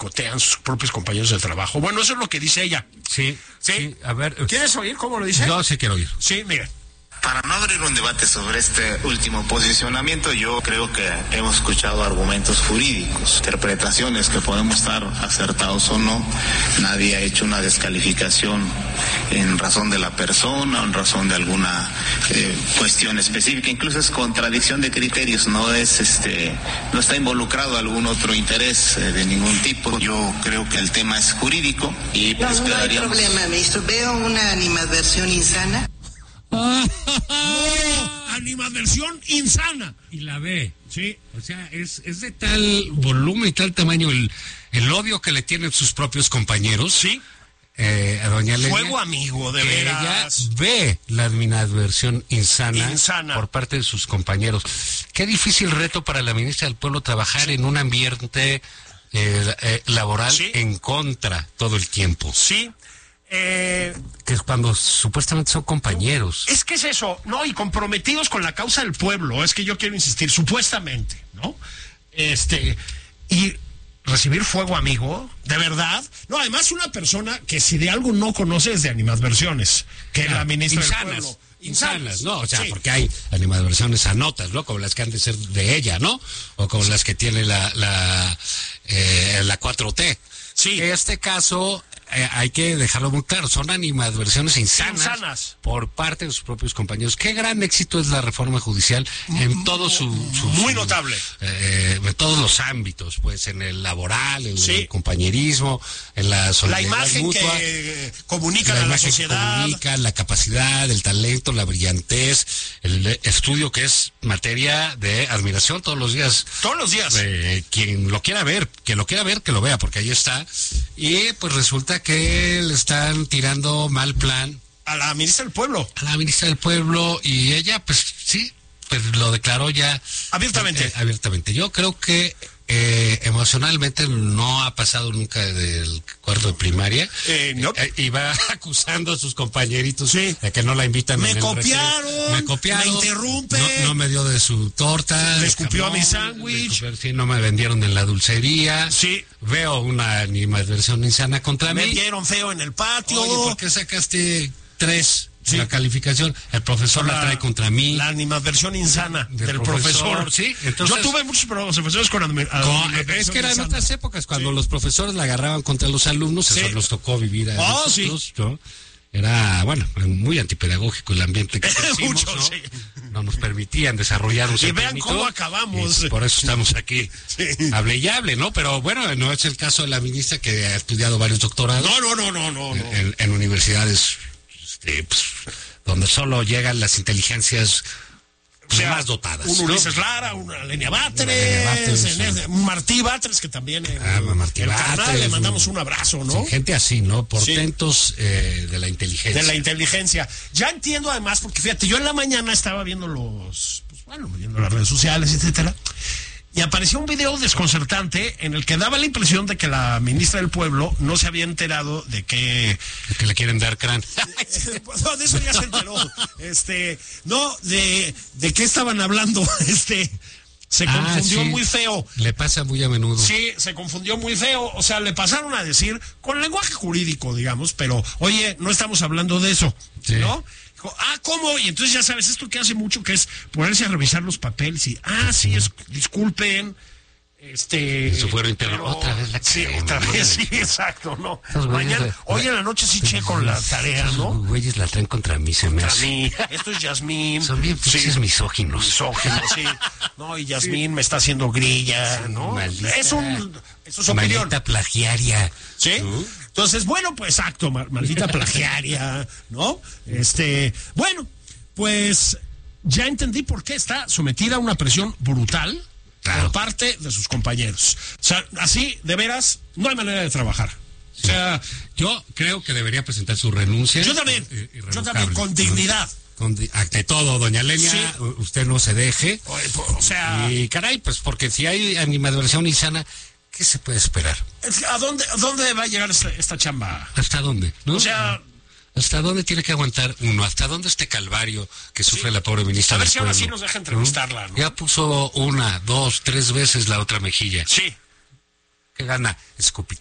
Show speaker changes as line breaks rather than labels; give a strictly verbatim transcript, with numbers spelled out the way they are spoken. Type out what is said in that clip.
boicotean sus propios compañeros de trabajo. Bueno, eso es lo que dice ella.
Sí,
sí.
sí a ver.
¿Quieres oír cómo lo dice?
Yo sí quiero oír.
Sí, miren.
Para no abrir un debate sobre este último posicionamiento, yo creo que hemos escuchado argumentos jurídicos, interpretaciones que podemos estar acertados o no. Nadie ha hecho una descalificación en razón de la persona, en razón de alguna eh, cuestión específica. Incluso es contradicción de criterios, no es este, no está involucrado algún otro interés eh, de ningún tipo. Yo creo que el tema es jurídico y pues
no, no hay
quedaríamos...
problema, ministro. Veo una animadversión insana.
¡No! Animadversión insana.
Y la ve.
Sí.
O sea, es, es de tal volumen y tal tamaño el, el odio que le tienen sus propios compañeros.
Sí.
Eh, a doña Lenia,
Fuego amigo, de
que
veras.
Ella ve la animadversión insana,
insana
por parte de sus compañeros. Qué difícil reto para la ministra del Pueblo trabajar sí. en un ambiente eh, eh, laboral sí. en contra todo el tiempo.
Sí. Eh,
que es cuando supuestamente son compañeros.
Es que es eso, ¿no? Y comprometidos con la causa del pueblo, es que yo quiero insistir, supuestamente, ¿no? Este, y recibir fuego amigo, ¿de verdad? No, además una persona que si de algo no conoce es de animadversiones, que es la ministra
insanas,
del pueblo.
Insanas, ¿no? O sea,
sí.
porque hay animadversiones a notas, ¿no? Como las que han de ser de ella, ¿no? O como las que tiene la, la, eh, la cuatro T.
Sí.
En este caso... Eh, hay que dejarlo muy claro, son animadversiones insanas,
insanas
por parte de sus propios compañeros. Qué gran éxito es la reforma judicial en todo su... su
muy
su,
notable.
Eh, en todos los ámbitos, pues en el laboral, en
sí.
el compañerismo, en la solidaridad
la imagen
mutua,
que comunica
la
a la
imagen
sociedad.
Que comunica, la capacidad, el talento, la brillantez, el estudio que es materia de admiración todos los días.
Todos los días.
Eh, quien lo quiera ver, quien lo quiera ver, que lo vea, porque ahí está. Y pues resulta que le están tirando mal plan
a la ministra del Pueblo.
A la ministra del Pueblo, y ella, pues sí, pues lo declaró ya
abiertamente.
Eh, abiertamente. Yo creo que eh, emocionalmente no ha pasado nunca del cuarto de primaria.
Eh, no.
eh, y va acusando a sus compañeritos
sí.
de que no la invitan.
Me
en el
copiaron,
me copiaron,
me interrumpe.
No, no me dio de su torta.
Le escupió a mi sándwich.
Sí, no me vendieron en la dulcería.
Sí.
Veo una animadversión insana contra
me
mí.
Me vieron feo en el patio.
Oye, ¿por qué sacaste tres? Sí. La calificación, el profesor la, la trae contra mí.
La animadversión insana del, del profesor.
profesor. Sí, entonces,
yo tuve muchos profesores con, con
es que eran insana. Otras épocas, cuando sí. los profesores la agarraban contra los alumnos, sí. eso nos tocó vivir a
oh,
nosotros,
sí.
¿no? Era, bueno, muy antipedagógico el ambiente que crecimos,
Mucho,
¿no?
Sí.
no nos permitían desarrollar un
y vean cómo acabamos.
Y por eso estamos aquí.
Sí.
Hable y hable, ¿no? Pero bueno, no es el caso de la ministra, que ha estudiado varios doctorados.
No, no, no, no, no.
En, en, en universidades, este, pues, donde solo llegan las inteligencias
o sea,
más dotadas.
Un Ulises ¿no? Lara, una Lenia Batres, un Martí Batres, que también en,
ah, Martí
el
Batres,
canal le mandamos un abrazo, ¿no?
Sí, gente así, ¿no? Portentos sí. eh, de la inteligencia.
De la inteligencia. Ya entiendo además, porque fíjate, yo en la mañana estaba viendo los, pues bueno, viendo las redes sociales, etcétera, y apareció un video desconcertante en el que daba la impresión de que la ministra del Pueblo no se había enterado de que...
De que le quieren dar crán.
No, de eso ya se enteró. Este, no, de, de qué estaban hablando. Este, se
ah,
confundió
sí.
muy feo.
Le pasa muy a menudo.
Sí, se confundió muy feo. O sea, le pasaron a decir, con lenguaje jurídico, digamos, pero, oye, no estamos hablando de eso, sí. ¿no? Ah, ¿cómo? Y entonces ya sabes, esto que hace mucho que es ponerse a revisar los papeles y, ah, sí, es, disculpen, este...
Eso fueron interno... Otra vez la
Sí,
crema,
otra vez, sí, exacto, ¿no? Mañana,
la,
hoy en la noche sí checo la tarea, ¿no?
Los güeyes la traen contra mí, se me
contra
hace.
mí. Esto es Yasmín.
Son bien pinches sí. misóginos.
Misóginos, sí. No, y Yasmín sí. me está haciendo grilla, sí, ¿no?
Maldita,
es un... Eso es opinión.
Maldita plagiaria.
¿Sí? ¿Uh? Entonces, bueno, pues acto, maldita plagiaria, ¿no? Este, bueno, pues ya entendí por qué está sometida a una presión brutal claro. por parte de sus compañeros. O sea, así, de veras, no hay manera de trabajar.
Sí. O sea, yo creo que debería presentar su renuncia.
Yo también, yo también, con dignidad.
Con, ante todo, doña Lenia, sí. usted no se deje.
O sea...
Y caray, pues porque si hay animadversión insana, ¿qué se puede esperar?
¿A dónde, a dónde va a llegar esta, esta chamba?
¿Hasta dónde? ¿No?
O sea...
¿Hasta dónde tiene que aguantar uno? ¿Hasta dónde este calvario que sufre sí. la pobre ministra?
A ver
del
si
pueblo?
ahora sí nos deja entrevistarla, ¿no?
Ya puso una, dos, tres veces la otra mejilla.
Sí.
que gana Scooby.